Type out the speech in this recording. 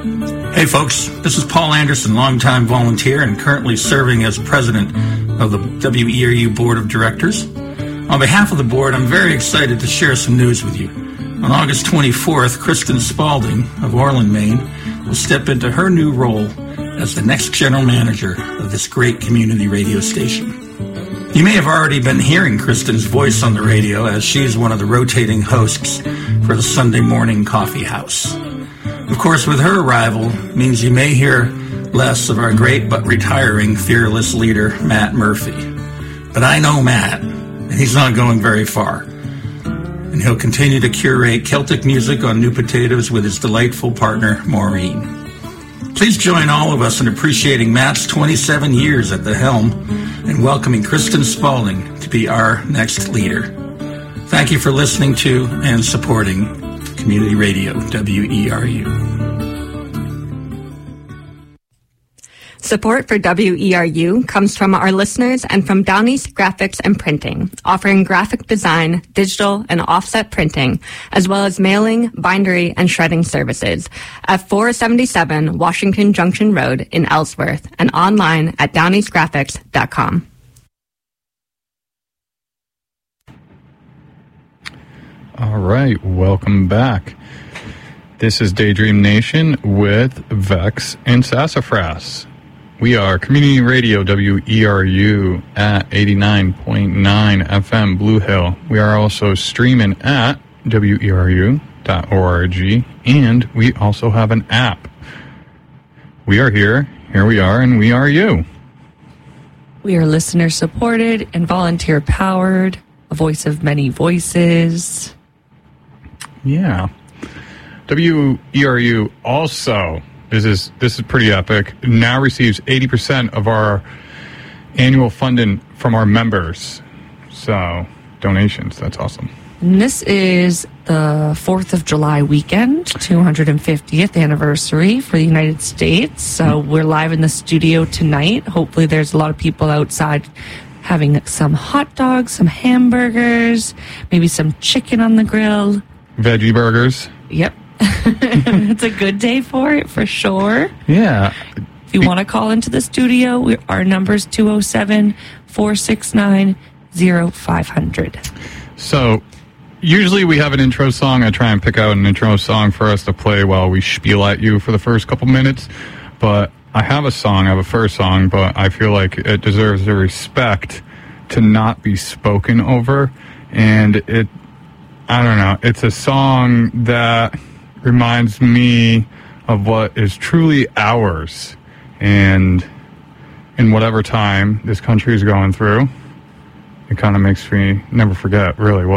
Hey folks, this is Paul Anderson, longtime volunteer and currently serving as president of the WERU Board of Directors. On behalf of the board, I'm very excited to share some news with you. On August 24th, Kristen Spalding of Orland, Maine, will step into her new role as the next general manager of this great community radio station. You may have already been hearing Kristen's voice on the radio as she's one of the rotating hosts for the Sunday Morning Coffee House. Of course, with her arrival means you may hear less of our great but retiring fearless leader, Matt Murphy. But I know Matt, and he's not going very far. And he'll continue to curate Celtic music on New Potatoes with his delightful partner, Maureen. Please join all of us in appreciating Matt's 27 years at the helm and welcoming Kristen Spalding to be our next leader. Thank you for listening to and supporting Community Radio, WERU. Support for WERU comes from our listeners and from Downey's Graphics and Printing, offering graphic design, digital, and offset printing, as well as mailing, bindery, and shredding services at 477 Washington Junction Road in Ellsworth and online at downeysgraphics.com. All right, welcome back. This is Daydream Nation with Vex and Sassafras. We are Community Radio WERU at 89.9 FM Blue Hill. We are also streaming at weru.org, and we also have an app. We are here we are, and we are you. We are listener-supported and volunteer-powered, a voice of many voices. Yeah. WERU also, this is pretty epic, now receives 80% of our annual funding from our members. So, donations, that's awesome. And this is the 4th of July weekend, 250th anniversary for the United States. So we're live in the studio tonight. Hopefully there's a lot of people outside having some hot dogs, some hamburgers, maybe some chicken on the grill. Veggie burgers. Yep. It's a good day for it, for sure. Yeah. If you want to call into the studio, our number is 207-469-0500. So, usually we have an intro song. I try and pick out an intro song for us to play while we spiel at you for the first couple minutes. But I have a first song, but I feel like it deserves the respect to not be spoken over. And I don't know, it's a song that reminds me of what is truly ours. And in whatever time this country is going through, it kind of makes me never forget, really,